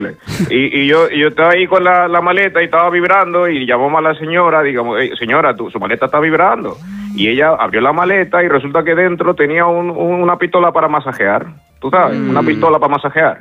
Y yo estaba ahí con la maleta y estaba vibrando y llamamos a la señora, digamos, señora, su maleta está vibrando. Y ella abrió la maleta y resulta que dentro tenía una pistola para masajear, tú sabes, una pistola para masajear.